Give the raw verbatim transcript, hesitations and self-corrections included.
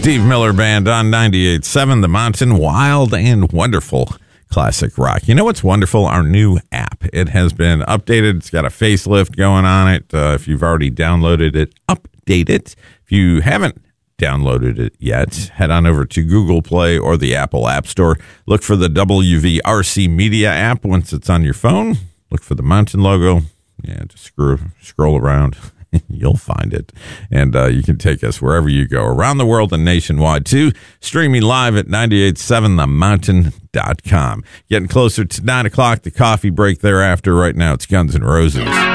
Steve Miller Band on ninety-eight point seven The Mountain, wild and wonderful classic rock. You know what's wonderful? Our new app. It has been updated. It's got a facelift going on it. Uh, if you've already downloaded it, update it. If you haven't downloaded it yet, head on over to Google Play or the Apple App Store. Look for the W V R C Media app. Once it's on your phone, look for the Mountain logo. Yeah, just scroll, scroll around. You'll find it. And uh, you can take us wherever you go, around the world and nationwide, too. Streaming live at ninety-eight point seven the mountain dot com. Getting closer to nine o'clock, the coffee break thereafter. Right now, it's Guns N' Roses.